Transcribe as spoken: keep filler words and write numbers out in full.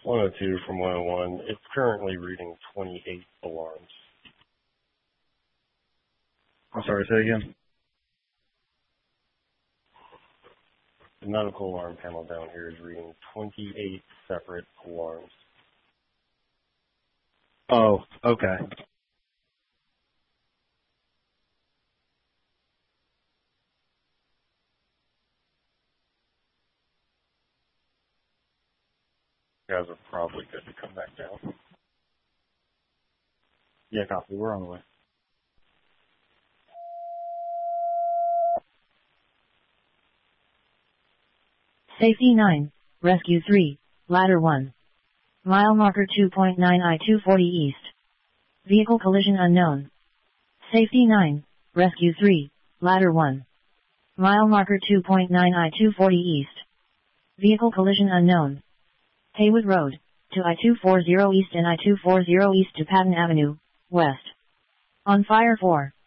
one oh two from one oh one. It's currently reading twenty-eight alarms. I'm sorry, say again? The medical alarm panel down here is reading twenty-eight separate alarms. Oh, okay. You guys are probably good to come back down. Yeah, copy. We're on the way. Safety nine, Rescue three, Ladder one. Mile marker two point nine I two forty East. Vehicle collision unknown. Safety nine, Rescue three, Ladder one. Mile marker two point nine I two forty East. Vehicle collision unknown. Haywood Road, to I two forty East and I two forty East to Patton Avenue, West. On fire four.